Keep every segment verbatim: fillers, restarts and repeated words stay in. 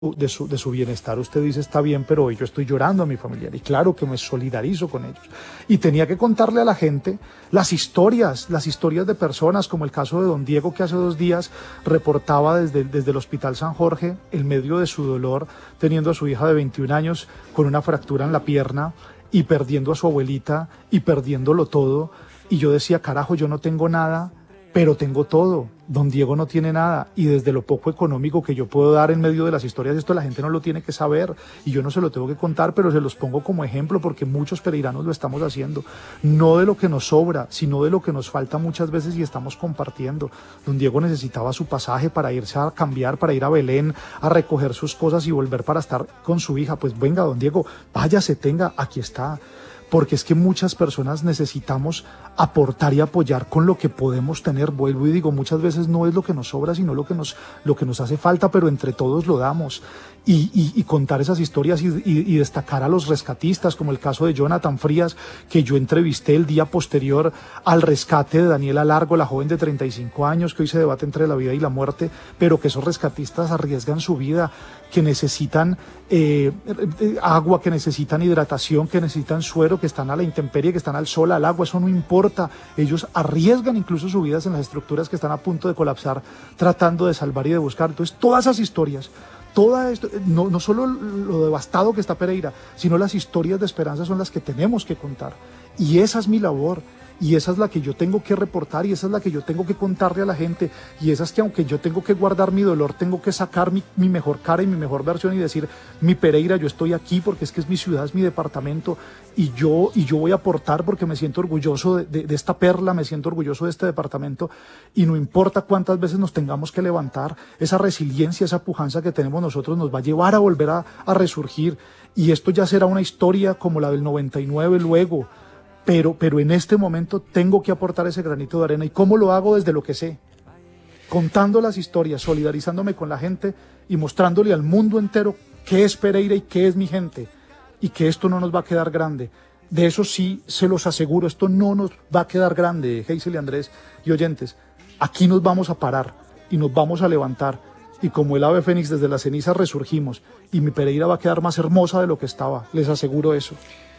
de su, de su bienestar. Usted dice, está bien, pero hoy yo estoy llorando a mi familiar, y claro que me solidarizo con ellos. Y tenía que contarle a la gente las historias, las historias de personas, como el caso de don Diego, que hace dos días reportaba desde, desde el Hospital San Jorge, en medio de su dolor, teniendo a su hija de veintiún años con una fractura en la pierna, y perdiendo a su abuelita, y perdiéndolo todo. Y yo decía, carajo, yo no tengo nada, pero tengo todo. Don Diego no tiene nada, y desde lo poco económico que yo puedo dar en medio de las historias, esto la gente no lo tiene que saber, y yo no se lo tengo que contar, pero se los pongo como ejemplo, porque muchos pereiranos lo estamos haciendo, no de lo que nos sobra, sino de lo que nos falta muchas veces y estamos compartiendo. Don Diego necesitaba su pasaje para irse a cambiar, para ir a Belén, a recoger sus cosas y volver para estar con su hija. Pues venga, don Diego, váyase, tenga, aquí está. Porque es que muchas personas necesitamos aportar y apoyar con lo que podemos tener. Vuelvo y digo, muchas veces no es lo que nos sobra, sino lo que nos, lo que nos hace falta, pero entre todos lo damos. Y, y, y contar esas historias y, y, y destacar a los rescatistas, como el caso de Jonathan Frías, que yo entrevisté el día posterior al rescate de Daniela Largo, la joven de treinta y cinco años, que hoy se debate entre la vida y la muerte, pero que esos rescatistas arriesgan su vida, que necesitan eh, agua, que necesitan hidratación, que necesitan suero, que están a la intemperie, que están al sol, al agua. Eso no importa. Ellos arriesgan incluso sus vidas en las estructuras que están a punto de colapsar, tratando de salvar y de buscar. Entonces, todas esas historias, Toda esto, no, no solo lo devastado que está Pereira, sino las historias de esperanza son las que tenemos que contar. Y esa es mi labor, y esa es la que yo tengo que reportar, y esa es la que yo tengo que contarle a la gente, y esa es que aunque yo tengo que guardar mi dolor, tengo que sacar mi, mi mejor cara y mi mejor versión y decir, mi Pereira, yo estoy aquí porque es que es mi ciudad, es mi departamento, y yo, y yo voy a aportar porque me siento orgulloso de, de, de esta perla, me siento orgulloso de este departamento, y no importa cuántas veces nos tengamos que levantar, esa resiliencia, esa pujanza que tenemos nosotros nos va a llevar a volver a, a resurgir, y esto ya será una historia como la del noventa y nueve luego, Pero, pero en este momento tengo que aportar ese granito de arena. ¿Y cómo lo hago? Desde lo que sé, contando las historias, solidarizándome con la gente y mostrándole al mundo entero qué es Pereira y qué es mi gente, y que esto no nos va a quedar grande. De eso sí se los aseguro, esto no nos va a quedar grande, Geisel y Andrés y oyentes. Aquí nos vamos a parar y nos vamos a levantar, y como el ave fénix desde las cenizas resurgimos, y mi Pereira va a quedar más hermosa de lo que estaba, les aseguro eso.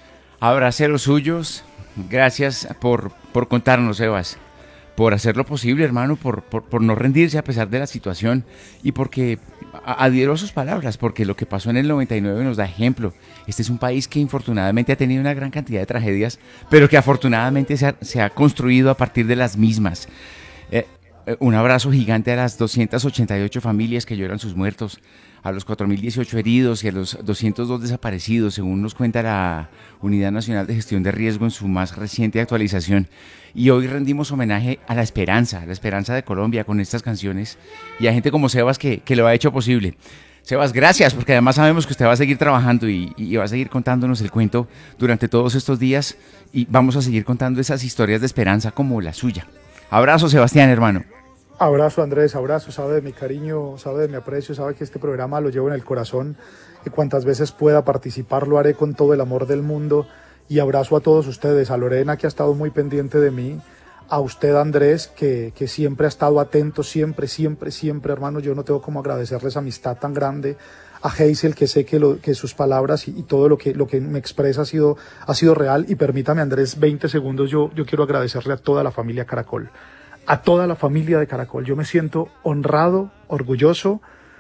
Abracé los suyos. Gracias por, por contarnos, Sebas, por hacer lo posible, hermano, por, por, por no rendirse a pesar de la situación, y porque adhiero a sus palabras, porque lo que pasó en el noventa y nueve nos da ejemplo. Este es un país que infortunadamente ha tenido una gran cantidad de tragedias, pero que afortunadamente se ha, se ha construido a partir de las mismas. Eh, un abrazo gigante a las doscientas ochenta y ocho familias que lloran sus muertos, a los cuatro mil dieciocho heridos y a los doscientos dos desaparecidos, según nos cuenta la Unidad Nacional de Gestión de Riesgo en su más reciente actualización. Y hoy rendimos homenaje a la esperanza, a la esperanza de Colombia con estas canciones, y a gente como Sebas que, que lo ha hecho posible. Sebas, gracias, porque además sabemos que usted va a seguir trabajando y, y va a seguir contándonos el cuento durante todos estos días, y vamos a seguir contando esas historias de esperanza como la suya. Abrazo, Sebastián, hermano. Abrazo, Andrés, abrazo, sabe de mi cariño, sabe de mi aprecio, sabe que este programa lo llevo en el corazón, y cuantas veces pueda participar lo haré con todo el amor del mundo. Y abrazo a todos ustedes, a Lorena, que ha estado muy pendiente de mí, a usted, Andrés, que, que siempre ha estado atento, siempre, siempre, siempre, hermano. Yo no tengo cómo agradecerles amistad tan grande, a Geisel, que sé que, lo, que sus palabras y, y todo lo que, lo que me expresa ha sido, ha sido real. Y permítame, Andrés, veinte segundos, yo, yo quiero agradecerle a toda la familia Caracol, a toda la familia de Caracol. Yo me siento honrado, orgulloso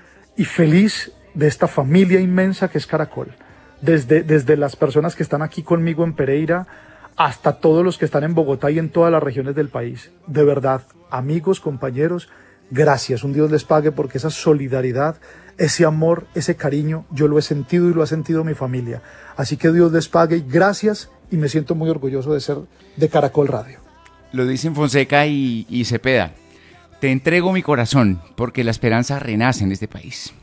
y feliz de esta familia inmensa que es Caracol. Desde, desde las personas que están aquí conmigo en Pereira hasta todos los que están en Bogotá y en todas las regiones del país. De verdad, amigos, compañeros, gracias. Un Dios les pague, porque esa solidaridad, ese amor, ese cariño, yo lo he sentido y lo ha sentido mi familia. Así que Dios les pague y gracias, y me siento muy orgulloso de ser de Caracol Radio. Lo dicen Fonseca y, y Cepeda. Te entrego mi corazón porque la esperanza renace en este país.